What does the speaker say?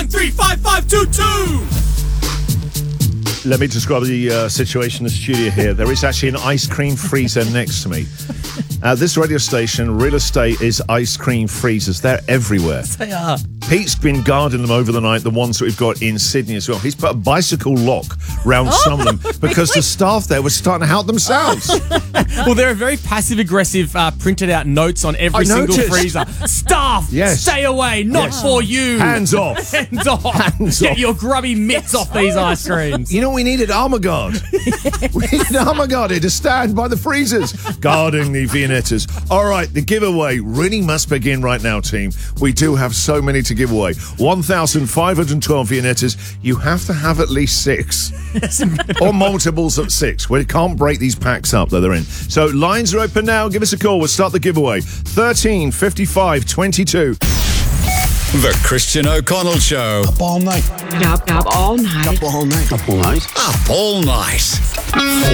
1135522. Let me describe the situation in the studio here. There is actually an ice cream freezer next to me. This radio station, real estate is ice cream freezers. They're everywhere. They are. Pete's been guarding them over the night, the ones that we've got in Sydney as well. He's put a bicycle lock round some of them because the staff there were starting to help themselves. Well, there are very passive-aggressive printed out notes on every single freezer. Staff, stay away, not for you. Hands off. Hands off. Hands Get off. your grubby mitts off these ice creams. You know, we needed armour guard. We needed armour guard here to stand by the freezers, guarding the Viennettas. All right, the giveaway really must begin right now, team. We do have so many to give away. 1,512 Viennettas. You have to have at least 6. Or multiples of 6. We can't break these packs up that they're in. So lines are open now. Give us a call. We'll start the giveaway. 13 55 22. The Christian O'Connell Show. Up all night. Up all night. Up all night. Up all night.